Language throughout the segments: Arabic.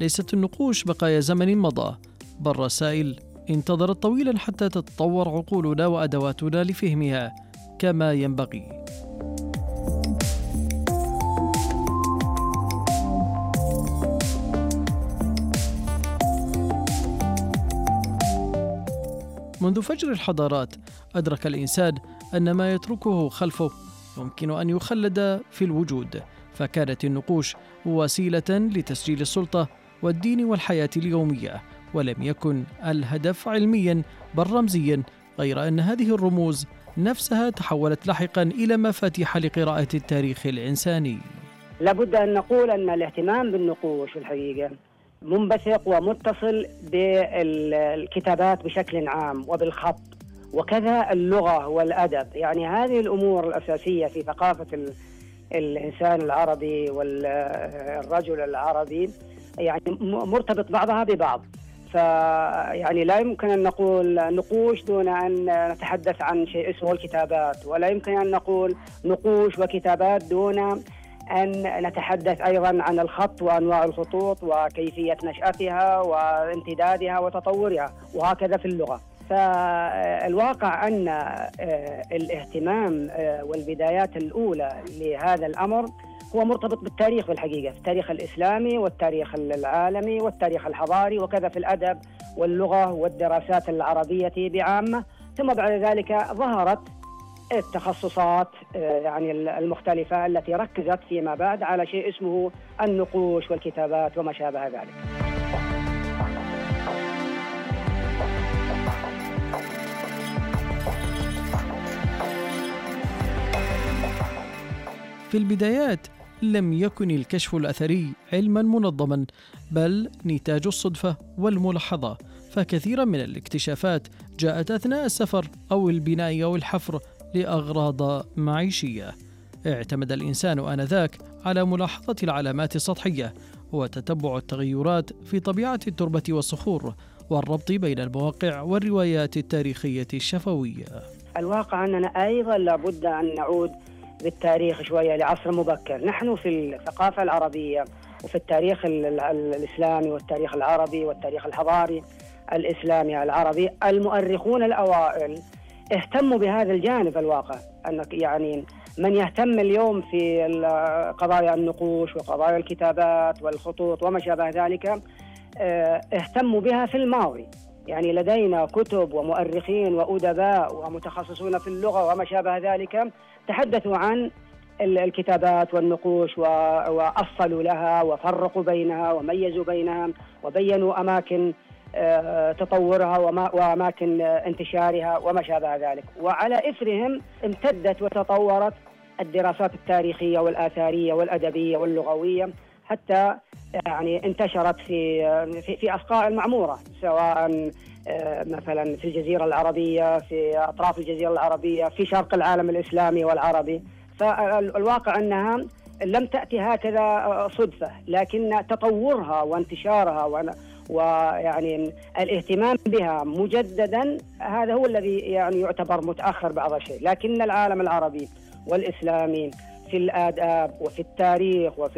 ليست النقوش بقايا زمن مضى، بل رسائل انتظرت طويلا حتى تتطور عقولنا وأدواتنا لفهمها كما ينبغي. منذ فجر الحضارات أدرك الإنسان أن ما يتركه خلفه يمكن أن يخلد في الوجود، فكانت النقوش وسيلة لتسجيل السلطة والدين والحياة اليومية، ولم يكن الهدف علميا بل رمزيا، غير أن هذه الرموز نفسها تحولت لاحقا إلى مفاتيح لقراءة التاريخ الإنساني. لابد أن نقول أن الاهتمام بالنقوش في الحقيقة منبثق ومتصل بالكتابات بشكل عام وبالخط، وكذا اللغة والأدب. يعني هذه الأمور الأساسية في ثقافة الإنسان العربي والرجل العربي يعني مرتبط بعضها ببعض. فيعني لا يمكن أن نقول نقوش دون أن نتحدث عن شيء اسمه الكتابات، ولا يمكن أن نقول نقوش وكتابات دون أن نتحدث أيضا عن الخط وأنواع الخطوط وكيفية نشأتها وامتدادها وتطورها، وهكذا في اللغة. فالواقع أن الاهتمام والبدايات الأولى لهذا الأمر هو مرتبط بالتاريخ في الحقيقة، في التاريخ الإسلامي والتاريخ العالمي والتاريخ الحضاري، وكذا في الأدب واللغة والدراسات العربية بعامة. ثم بعد ذلك ظهرت التخصصات يعني المختلفة التي ركزت فيما بعد على شيء اسمه النقوش والكتابات وما شابه ذلك. في البدايات لم يكن الكشف الأثري علما منظما، بل نتاج الصدفة والملاحظة، فكثيرا من الاكتشافات جاءت أثناء السفر أو البناء أو الحفر لأغراض معيشية. اعتمد الإنسان آنذاك على ملاحظة العلامات السطحية وتتبع التغيرات في طبيعة التربة والصخور، والربط بين المواقع والروايات التاريخية الشفوية. الواقع أننا أيضا لابد أن نعود بالتاريخ شوية لعصر مبكر. نحن في الثقافة العربية وفي التاريخ الإسلامي والتاريخ العربي والتاريخ الحضاري الإسلامي العربي، المؤرخون الأوائل اهتموا بهذا الجانب. الواقع أنك يعني من يهتم اليوم في قضايا النقوش وقضايا الكتابات والخطوط وما شابه ذلك اهتموا بها في الماضي. يعني لدينا كتب ومؤرخين وأدباء ومتخصصون في اللغة وما شابه ذلك تحدثوا عن الكتابات والنقوش وأصلوا لها وفرقوا بينها وميزوا بينها وبينوا أماكن تطورها وأماكن انتشارها وما شابه ذلك. وعلى إثرهم امتدت وتطورت الدراسات التاريخية والآثارية والأدبية واللغوية، حتى يعني انتشرت في أصقاع المعمورة، سواء مثلا في الجزيرة العربية، في أطراف الجزيرة العربية، في شرق العالم الإسلامي والعربي. فالواقع أنها لم تأتي هكذا صدفة، لكن تطورها وانتشارها ويعني الاهتمام بها مجددا هذا هو الذي يعني يعتبر متأخر بعض الشيء. لكن العالم العربي والإسلامي في الآداب وفي التاريخ وفي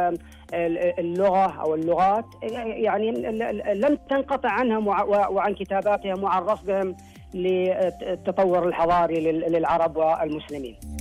اللغة أو اللغات يعني لم تنقطع عنهم وعن كتاباتهم وعن رصدهم للتطور الحضاري للعرب والمسلمين.